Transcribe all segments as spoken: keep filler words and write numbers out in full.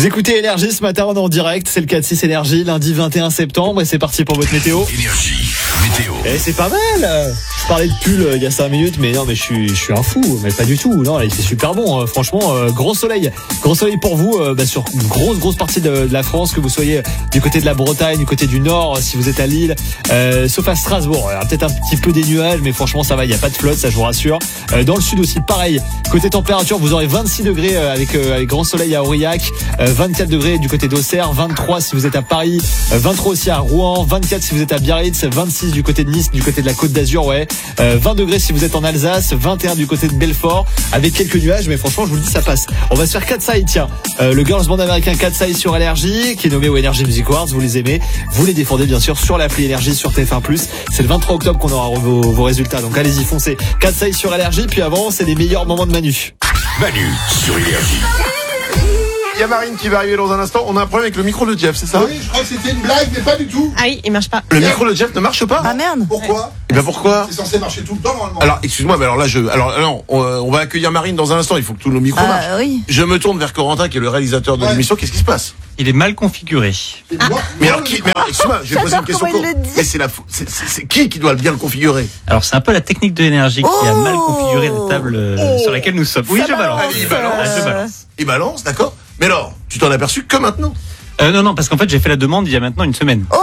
Vous écoutez Énergie ce matin, on est en direct, c'est le quatre six Énergie, lundi vingt et un septembre, et c'est parti pour votre météo. Énergie, météo. Et c'est pas mal. Je parlais de pull euh, il y a cinq minutes, mais non, mais je suis, je suis un fou, mais pas du tout. Non, il fait super bon, euh, franchement, euh, gros soleil, gros soleil pour vous, euh, bah, sur une grosse, grosse partie de, de la France, que vous soyez du côté de la Bretagne, du côté du Nord, si vous êtes à Lille, euh, sauf à Strasbourg. Alors, peut-être un petit peu des nuages, mais franchement, ça va, il y a pas de flotte, ça je vous rassure. Euh, dans le sud aussi, pareil. Côté température, vous aurez vingt-six degrés euh, avec, euh, avec grand soleil à Aurillac, euh, vingt-quatre degrés du côté d'Auxerre, vingt-trois si vous êtes à Paris, euh, vingt-trois aussi à Rouen, vingt-quatre si vous êtes à Biarritz, vingt-six du côté de Nice, du côté de la Côte d'Azur, ouais, euh, vingt degrés si vous êtes en Alsace, vingt et un du côté de Belfort, avec quelques nuages, mais franchement, je vous le dis, ça passe. On va se faire Katseye, tiens, euh, le girls band américain Katseye sur Énergie, qui est nommé au Energy Music Awards. Vous les aimez, vous les défendez bien sûr sur l'appli Énergie sur T F un plus. C'est le vingt-trois octobre qu'on aura vos, vos résultats, donc allez-y, foncez. Katseye sur Énergie, puis avant, c'est les meilleurs moments de Manu. Manu sur Énergie. Il y a Marine qui va arriver dans un instant. On a un problème avec le micro de Jeff, c'est ça? Oui, je crois que c'était une blague, mais pas du tout. Ah oui, il marche pas. Le micro de Jeff ne marche pas? Ah merde. Pourquoi? Eh ben pourquoi? C'est censé marcher tout le temps normalement. Alors, excuse-moi, mais alors là, je, alors, non, on, on va accueillir Marine dans un instant. Il faut que tous nos micros Ah marchent. oui. Je me tourne vers Corentin, qui est le réalisateur de Ouais. l'émission. Qu'est-ce qui se passe? Il est mal configuré. Et moi, Mais moi, alors, qui, mais alors, excuse-moi, je vais poser une J'adore question comment il courte. le dit. Mais c'est la, fou- c'est, c'est, c'est qui qui doit bien le configurer? Alors c'est un peu la technique de l'énergie qui a mal configuré la table euh, Oh. sur laquelle nous sommes. Oui, Ça je balance. balance. Allez, il balance. Ah, je balance. Il balance, d'accord? Mais alors, tu t'en as aperçu que maintenant? Euh, non, non, parce qu'en fait j'ai fait la demande il y a maintenant une semaine. Oh,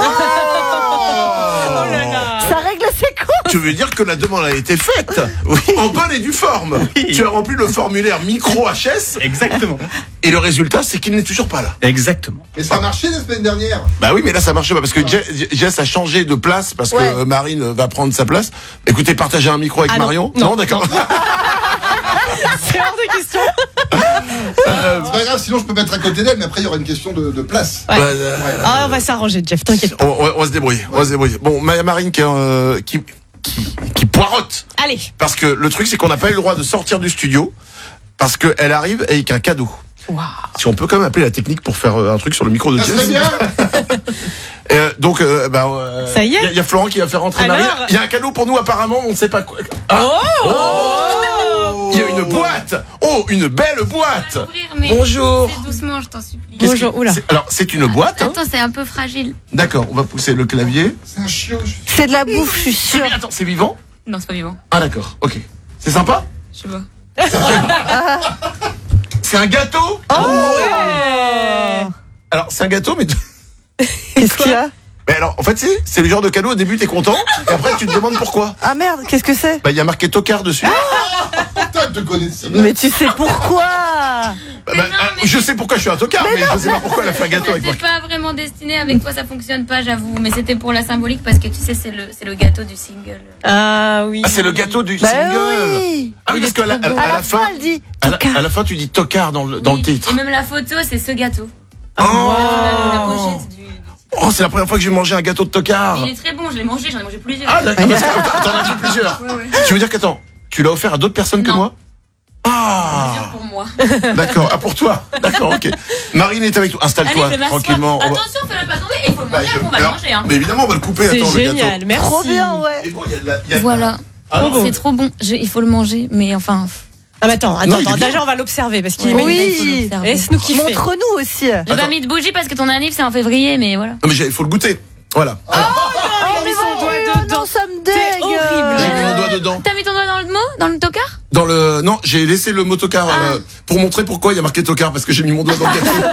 ça règle ses comptes. Tu veux dire que la demande a été faite? Oui. En bonne et due forme. Oui. Tu as rempli le formulaire micro H S Exactement. et le résultat, c'est qu'il n'est toujours pas là. Exactement. mais ça a marché la semaine dernière. Bah oui, mais là ça marche pas parce que Jess, Jess a changé de place parce que Ouais. euh, Marine va prendre sa place. Écoutez, partagez un micro avec Ah non. Marion. Non. d'accord. C'est hors de question. C'est pas grave, sinon je peux mettre à côté d'elle, mais après il y aura une question de, de place. Ouais. Bah, euh, Ah, on va s'arranger, Jeff, t'inquiète on, pas. on va- on va se débrouiller. On va se débrouiller. Bon, Ma- Marine qui, euh, qui, qui, qui poirote Allez. parce que le truc c'est qu'on n'a pas eu le droit de sortir du studio parce qu'elle arrive avec un cadeau. Waouh. Si on peut quand même appeler la technique pour faire euh, un truc sur le micro de Ça Jess. serait bien. Euh, donc, euh, bah, euh, Ça y est Il y, a Florent qui va faire rentrer Alors Marine. Il y a un cadeau pour nous apparemment, on ne sait pas quoi. Ah. Oh, Il y a une boîte. Oh, une belle boîte. Ouvrir, mais Bonjour. fais doucement, je t'en supplie. Qu'est-ce Bonjour, qui- oula. c'est- Alors, c'est une boîte. Hein. Attends, c'est un peu fragile. D'accord, on va pousser le clavier. C'est un chiot. je suis- c'est de la bouffe, je suis C'est- sûre. mais attends, c'est vivant? Non, c'est pas vivant. Ah d'accord, ok. C'est sympa? Je sais pas. C'est un gâteau? Oh, ouais. Alors, c'est un gâteau, mais... Qu'est-ce qu'il y a? mais alors, en fait, c'est, c'est le genre de cadeau, au début, t'es content, et après, tu te demandes pourquoi. Ah merde, qu'est-ce que c'est? Bah, il y a marqué tocard dessus. Putain, je te connais si bien. Mais tu sais pourquoi? Bah, bah, non, ah, mais- Je sais pourquoi je suis un tocard, mais, je sais pas pourquoi elle a fait un gâteau avec moi. C'est pas vraiment destiné avec toi, ça fonctionne pas, j'avoue. Mais c'était pour la symbolique parce que tu sais, c'est le, c'est le gâteau du single. Ah oui. Ah, c'est le gâteau du Bah single. oui. Ah oui, parce qu'à la, à, À à la la fin, fin, elle dit à la, tocard. à la fin, tu dis tocard dans le, dans Oui. le titre. Et même la photo, c'est ce gâteau. Oh, La pochette du. oh, c'est la première fois que j'ai mangé un gâteau de tocard. Il est très bon, je l'ai mangé, j'en ai mangé plusieurs. Ah, d'accord, parce que t'en as fait plusieurs. Ouais, ouais. Tu veux dire qu'attends, tu l'as offert à d'autres personnes que Non. moi? Plusieurs Ah, pour moi. d'accord. Ah, pour toi. D'accord, ok. Marine est avec toi. Installe-toi Allez, je vais m'asseoir. tranquillement. On va- Attention, fais-le pas tomber, il faut le Bah, manger, je- après, on va le alors, manger. Hein. Mais évidemment, on va le couper. C'est Attends, le génial, gâteau. merci. Trop bien, Et ouais. bon, il y a de la- il y a de- Voilà. Ah, non. C'est trop bon, Je- il faut le manger, mais enfin. Ah bah attends, Non, attends, il est attends, bien. déjà on va l'observer parce qu'il est Oui. magnifique. Oui. Laisse-nous kiffer. Montre-nous aussi. J'ai Attends. pas mis de bougie parce que ton anniv c'est en février, mais voilà. Non, mais il faut le goûter. Voilà. Oh, il a mis son doigt dedans. Nous sommes C'est horrible. J'ai mis mon doigt dedans. T'as mis ton doigt dans le mot Dans le tocard Dans le, non, j'ai laissé le mot tocard euh, pour montrer pourquoi il y a marqué tocard parce que j'ai mis mon doigt dans le gâteau.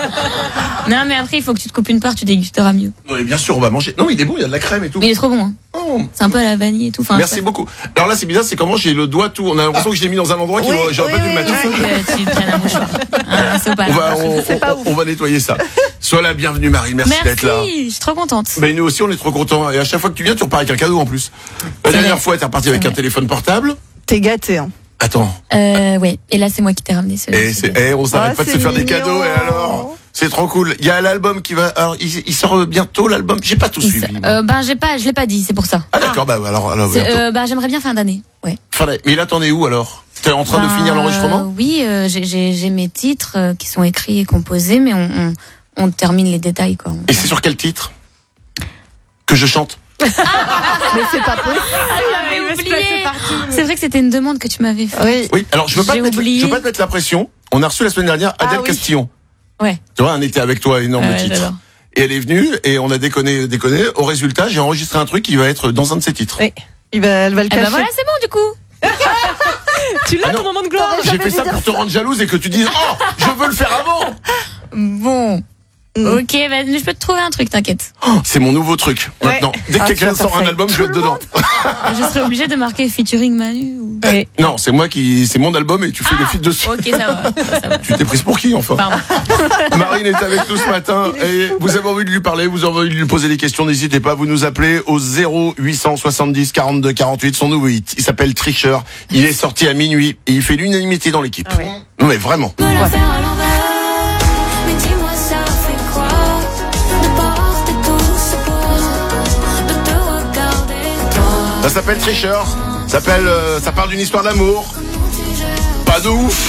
Non, mais après, il faut que tu te coupes une part, tu dégusteras mieux. Non, mais bien sûr, on va manger. Non, il est bon, il y a de la crème et tout. Mais il est trop bon, hein. Oh. C'est un peu à la vanille et tout. Enfin, Merci ça- beaucoup. Alors là, c'est bizarre, c'est comment j'ai le doigt tout. On a l'impression que je l'ai mis dans un endroit qui Oui, j'aurais oui, pas dû le oui, mettre. Il faut que tu prennes un mouchoir. Un sopalin. On va, on, C'est pas on- ouf. on va nettoyer ça. Sois la bienvenue, Marie. Merci, d'être là. Merci, je suis trop contente. Mais nous aussi, on est trop contents. Et à chaque fois que tu viens, tu repars avec un cadeau en plus. La dernière vrai. fois, t'es reparti avec C'est un vrai. téléphone portable. T'es gâté, hein. Attends. Euh, ouais. Et là, c'est moi qui t'ai ramené ce. Et ce c'est, gâteau. eh, on s'arrête Ah, pas de se c'est faire des mignon. cadeaux. Et alors, c'est trop cool. Il y a l'album qui va. Alors, il, il sort bientôt l'album. J'ai pas tout Il suivi. s- moi. euh, ben, j'ai pas, je l'ai pas dit, c'est pour ça. ah d'accord. Bah alors, alors C'est, bientôt. euh, ben, j'aimerais bien fin d'année. Ouais. Fin d'année. Mais là, t'en es où alors? T'es en train de Ben, finir l'enregistrement? euh, Oui, euh, j'ai, j'ai, j'ai mes titres euh, qui sont écrits et composés, mais on, on, on termine les détails, quoi. Et c'est sur quel titre que je chante? Mais c'est pas possible. J'avais il veut se oublié. placer partout. C'est vrai que c'était une demande que tu m'avais faite. Oui. Oui. Alors, je veux pas te J'ai mettre, oublié. je veux pas te mettre la pression. On a reçu la semaine dernière Adèle Ah oui. Castillon. Ouais. Tu vois, un été avec toi, énorme Ouais, titre. j'adore. Et elle est venue et on a déconné, déconné. Au résultat, j'ai enregistré un truc qui va être dans un de ses titres. Oui. Il va, elle va le Eh cacher. ben voilà, c'est bon du coup. Tu l'as Ah non. ton moment de gloire. J'ai fait ça pour te rendre jalouse et que tu dises oh, je veux le faire avant. Bon. Ok, bah, je peux te trouver un truc, t'inquiète. Oh, c'est mon nouveau truc. Maintenant, dès que Ah, quelqu'un tu vas sort faire un ça album, avec je vais tout être le dedans. Je serais obligée de marquer featuring Manu. Ou... Et- Non, c'est moi qui, c'est mon album et tu fais le feat dessus. Ok, ça va. Ça va. Tu t'es prise pour qui enfin? Pardon. Marine est avec nous ce matin et vous avez envie de lui parler, vous avez envie de lui poser des questions, n'hésitez pas, vous nous appelez au zéro huit cent soixante-dix quarante-deux quarante-huit. Son nouveau hit, il s'appelle Tricheur. Il est sorti à minuit et il fait l'unanimité dans l'équipe. Ah ouais. Non mais vraiment. Me la faire à l'envers, mais dis-moi ça fait quoi de porter tout ce poids, de te regarder toi. Ça s'appelle Tricheur. Ça s'appelle, euh, ça parle d'une histoire d'amour. Pas de ouf.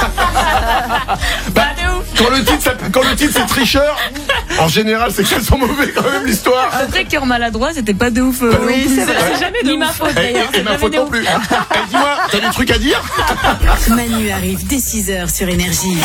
Bah, quand le titre, s'appelle- quand le titre c'est Tricheur, en général c'est qu'elles sont mauvais quand même l'histoire. Après, cœur maladroit, c'était pas de ouf. Bah, Oui, c'est vrai. C'est jamais de Ni ouf. ma faute Et, d'ailleurs. et, et ma faute non plus. Eh, dis-moi, t'as des trucs à dire? Manu arrive dès six heures sur Énergie.